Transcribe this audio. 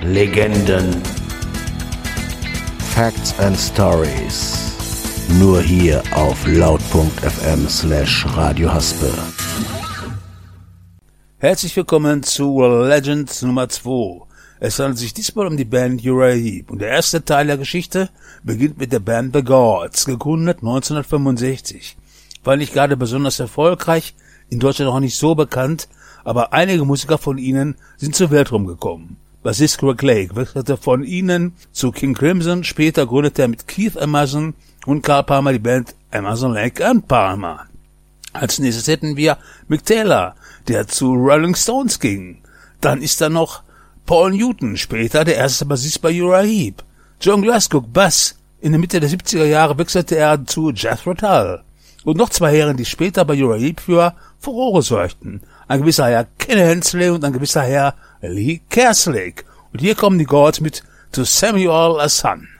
Legenden, Facts and Stories. Nur hier auf laut.fm/Radio-Haspe. Herzlich willkommen zu Legend Nummer 2. Es handelt sich diesmal um die Band Uriah Heep und der erste Teil der Geschichte beginnt mit der Band The Gods, gegründet 1965. War nicht gerade besonders erfolgreich, in Deutschland auch nicht so bekannt, aber einige Musiker von ihnen sind zur Welt rumgekommen. Bassist Greg Lake wechselte von ihnen zu King Crimson, später gründete er mit Keith Emerson und Carl Palmer die Band Emerson, Lake and Palmer. Als nächstes hätten wir Mick Taylor, der zu Rolling Stones ging. Dann ist da noch Paul Newton, später der erste Bassist bei Uriah Heep. John Glasgow, Bass. In der Mitte der 70er Jahre wechselte er zu Jethro Tull. Und noch zwei Herren, die später bei Uriah Heep für Furore sorgten. Ein gewisser Herr Ken Hensley und ein gewisser Herr Lee Kerslake. Und hier kommen die Gods mit To Samuel a Son.